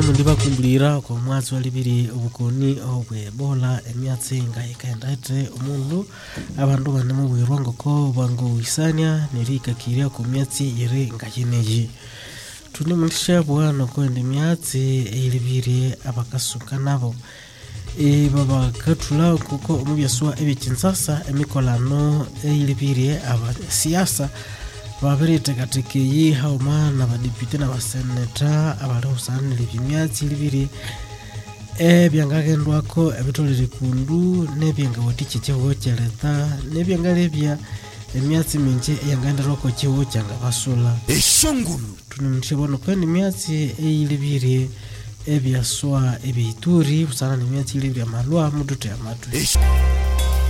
mundiba kumbulira kwa mwezi wa libiri obukoni obwe bola emyatsi nga ikaendete omundu abandu bane mu bwirwango ko bango isania nerikakiria ku myatsi yere nga yineji tuni mulisha bwana ko ndi myatsi ilibiri abakasuka nabo baba katula kuko omubyaswa ebikinsasa emikolano ilibiri aba siasa babirite katika yi hauma na badipite na baseneta abali usanile byimyatsi libiri byangagendwako ebitolere kundu nebyenga watiche cyeho cyereta nebyangalebya emyatsi minje yangandaroko cyeho cyanga basula eshongulu tunimshibona kandi myatsi libiri ebyaswa ebituri usana nemyatsi libiri amalwa muduto yamatu